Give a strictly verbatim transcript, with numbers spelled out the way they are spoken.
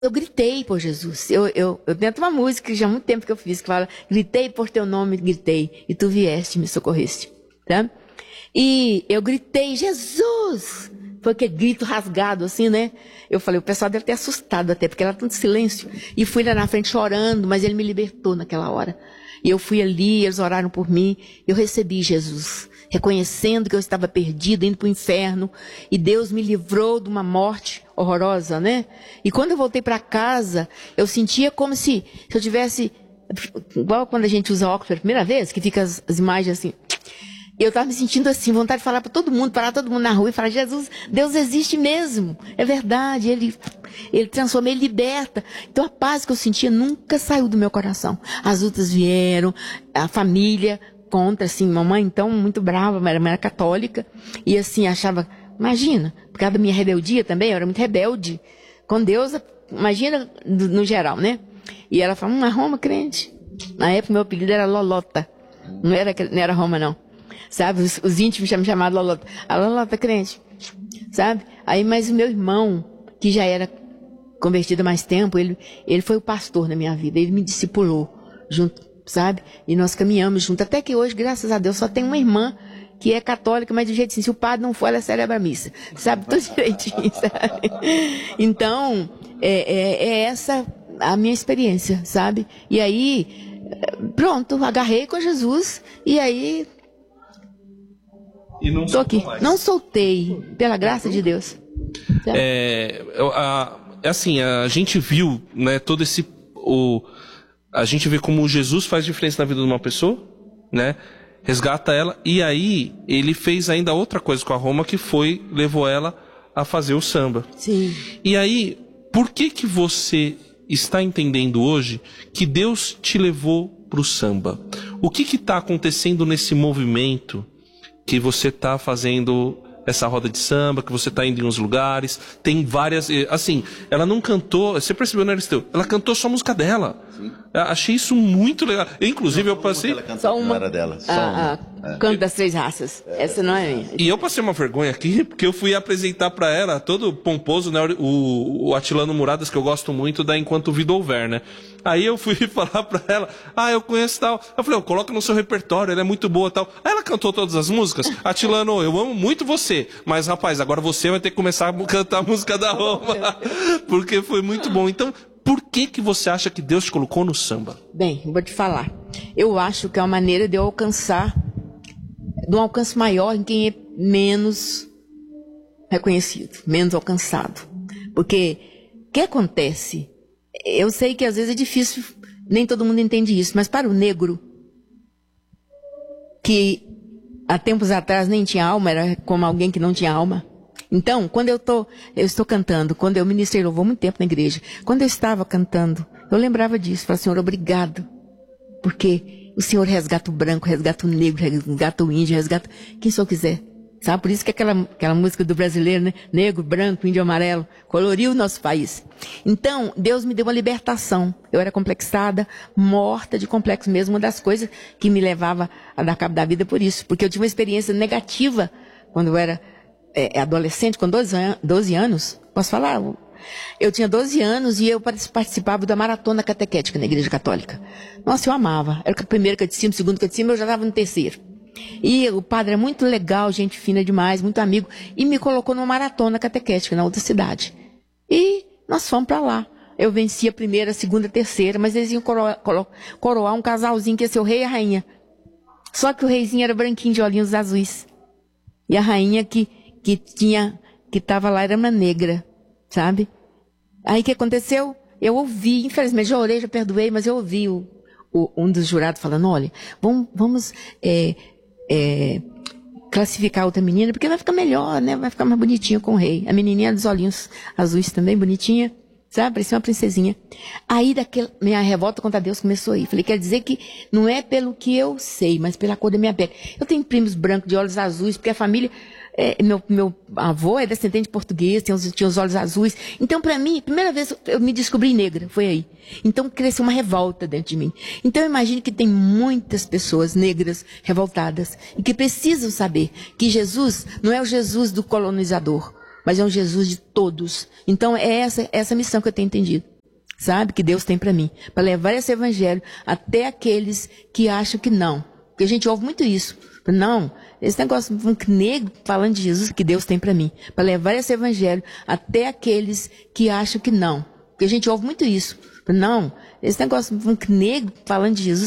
Eu gritei por Jesus. Eu, eu, eu tenho uma música que já há muito tempo que eu fiz, que fala: gritei por teu nome, gritei, e tu vieste, me socorreste. Tá? E eu gritei: Jesus! Foi aquele grito rasgado, assim, né? Eu falei, o pessoal deve ter assustado até, porque era tanto silêncio. E fui lá na frente chorando, mas ele me libertou naquela hora. E eu fui ali, eles oraram por mim. Eu recebi Jesus, reconhecendo que eu estava perdido, indo para o inferno. E Deus me livrou de uma morte horrorosa, né? E quando eu voltei para casa, eu sentia como se, se eu tivesse... Igual quando a gente usa óculos pela primeira vez, que fica as, as imagens assim... Eu estava me sentindo assim, vontade de falar para todo mundo, parar todo mundo na rua e falar: Jesus, Deus existe mesmo, é verdade, Ele, ele transforma, Ele liberta. Então a paz que eu sentia nunca saiu do meu coração. As lutas vieram, a família contra, assim, mamãe então muito brava, mas era, era católica, e assim, achava, imagina, por causa da minha rebeldia também, eu era muito rebelde com Deus, imagina no, no geral, né? E ela falou: hum, a Roma crente. Na época meu apelido era Lolota, não era, não era Roma não. Sabe, os, os íntimos me chamavam Lolota. A Lolota crente, sabe? Aí, mas o meu irmão, que já era convertido há mais tempo, ele, ele foi o pastor na minha vida. Ele me discipulou junto, sabe? E nós caminhamos junto. Até que hoje, graças a Deus, só tem uma irmã que é católica, mas do jeito assim, se o padre não for, ela celebra a missa. Sabe? Tudo direitinho, sabe? Então, é, é, é essa a minha experiência, sabe? E aí, pronto, agarrei com Jesus, e aí... E não Tô aqui. mais. Não soltei, pela graça de Deus. É, a, é assim, a gente viu, né, todo esse... O, a gente vê como Jesus faz diferença na vida de uma pessoa, né? Resgata ela, e aí ele fez ainda outra coisa com a Roma, que foi, levou ela a fazer o samba. Sim. E aí, por que que você está entendendo hoje que Deus te levou para o samba? O que que está acontecendo nesse movimento que você está fazendo essa roda de samba, que você está indo em uns lugares, tem várias... Assim, ela não cantou... Você percebeu, né, Aristeu? Ela cantou só a música dela. Sim. Eu achei isso muito legal. Eu, inclusive, não, eu passei... Ela só uma era dela. Só a, a, é. Canto das Três Raças. É. Essa não é minha. E eu passei uma vergonha aqui, porque eu fui apresentar para ela, todo pomposo, né, o, o Atilano Muradas, que eu gosto muito, da Enquanto Vida Houver, né? Aí eu fui falar pra ela: ah, eu conheço tal. Eu falei: eu coloco no seu repertório, ela é muito boa tal. Aí ela cantou todas as músicas. Atilano, eu amo muito você, mas rapaz, agora você vai ter que começar a cantar a música da Roma, porque foi muito bom. Então, por que que você acha que Deus te colocou no samba? Bem, vou te falar. Eu acho que é uma maneira de eu alcançar, de um alcance maior em quem é menos reconhecido, menos alcançado. Porque o que acontece? Eu sei que às vezes é difícil, nem todo mundo entende isso, mas para o negro, que há tempos atrás nem tinha alma, era como alguém que não tinha alma. Então, quando eu, tô, eu estou cantando, quando eu ministrei louvor muito tempo na igreja, quando eu estava cantando, eu lembrava disso, falava: Senhor, obrigado, porque o Senhor resgata o branco, resgata o negro, resgata o índio, resgata quem só quiser. Sabe? Por isso que aquela, aquela música do brasileiro, né? Negro, branco, índio, amarelo, coloriu o nosso país. Então, Deus me deu uma libertação. Eu era complexada, morta de complexo mesmo, uma das coisas que me levava a dar cabo da vida por isso. Porque eu tive uma experiência negativa quando eu era é, adolescente, com doze anos. Posso falar? Eu tinha doze anos e eu participava da maratona catequética na Igreja Católica. Nossa, eu amava. Era o primeiro catecismo, o segundo catecismo, eu já estava no terceiro. E o padre é muito legal, gente fina demais, muito amigo, e me colocou numa maratona catequética na outra cidade. E nós fomos para lá. Eu venci a primeira, a segunda, a terceira, mas eles iam coroar, coroar um casalzinho que ia ser o rei e a rainha. Só que o reizinho era branquinho de olhinhos azuis. E a rainha que, que tinha, que estava lá era uma negra, sabe? Aí o que aconteceu? Eu ouvi, infelizmente, já orei, já perdoei, mas eu ouvi o, o, um dos jurados falando: olha, vamos... vamos é, É, classificar outra menina, porque vai ficar melhor, né? Vai ficar mais bonitinha com o rei. A menininha dos olhinhos azuis também, bonitinha, sabe? Parecia uma princesinha. Aí, daquela, minha revolta contra Deus começou aí. Falei: quer dizer que não é pelo que eu sei, mas pela cor da minha pele. Eu tenho primos brancos de olhos azuis, porque a família... É, meu, meu avô é descendente português, tinha os, tinha os olhos azuis. Então, para mim, primeira vez eu me descobri negra, foi aí. Então, cresceu uma revolta dentro de mim. Então, eu imagino que tem muitas pessoas negras revoltadas e que precisam saber que Jesus não é o Jesus do colonizador, mas é um Jesus de todos. Então, é essa, essa missão que eu tenho entendido. sabe, que Deus tem para mim, para levar esse evangelho até aqueles que acham que não. Porque a gente ouve muito isso. Não, esse negócio de um negro falando de Jesus que Deus tem para mim, para levar esse evangelho até aqueles que acham que não. Porque a gente ouve muito isso. Não, esse negócio de um negro falando de Jesus